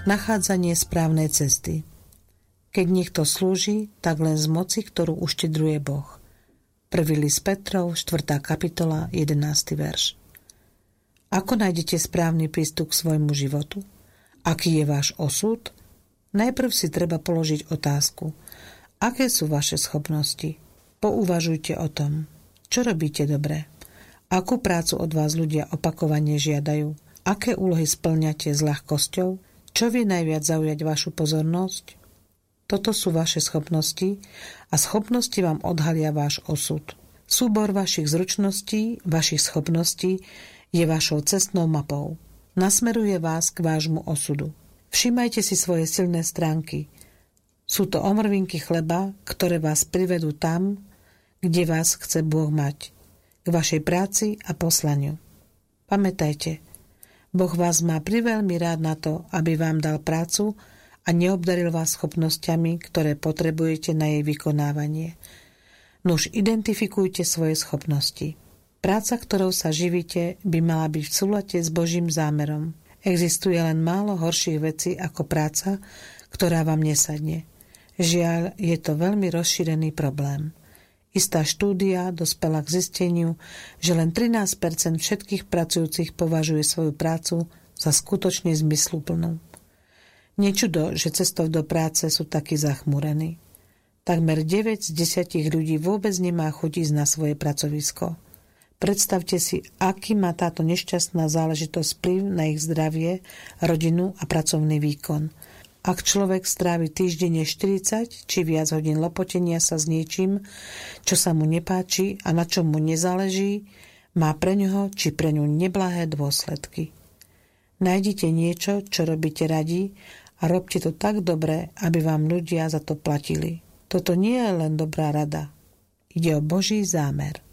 nachádzanie správnej cesty. Keď niekto slúži, tak len z moci, ktorú uštedruje Boh. 1. list Petrov, 4. kapitola, 11. verš. Ako nájdete správny prístup k svojmu životu? Aký je váš osud? Najprv si treba položiť otázku. Aké sú vaše schopnosti? Pouvažujte o tom. Čo robíte dobre? Akú prácu od vás ľudia opakovane žiadajú? Aké úlohy spĺňate s ľahkosťou? Čo vie najviac zaujať vašu pozornosť? Toto sú vaše schopnosti a schopnosti vám odhalia váš osud. Súbor vašich zručností, vašich schopností je vašou cestnou mapou. Nasmeruje vás k vášmu osudu. Všimajte si svoje silné stránky. Sú to omrvinky chleba, ktoré vás privedú tam, kde vás chce Boh mať, k vašej práci a poslaniu. Pamätajte, Boh vás má priveľmi rád na to, aby vám dal prácu a neobdaril vás schopnosťami, ktoré potrebujete na jej vykonávanie. Nuž identifikujte svoje schopnosti. Práca, ktorou sa živíte, by mala byť v súlade s Božím zámerom. Existuje len málo horších vecí ako práca, ktorá vám nesadne. Žiaľ, je to veľmi rozšírený problém. Istá štúdia dospela k zisteniu, že len 13% všetkých pracujúcich považuje svoju prácu za skutočne zmysluplnú. Nečudo, že cestou do práce sú takí zachmúrení. Takmer 9 z 10 ľudí vôbec nemá chuť ísť na svoje pracovisko. Predstavte si, aký má táto nešťastná záležitosť vplyv na ich zdravie, rodinu a pracovný výkon. Ak človek strávi týždenne 40 či viac hodín lopotenia sa s niečím, čo sa mu nepáči a na čom mu nezáleží, má pre ňoho či pre ňu neblahé dôsledky. Nájdite niečo, čo robíte radi a robte to tak dobre, aby vám ľudia za to platili. Toto nie je len dobrá rada. Ide o Boží zámer.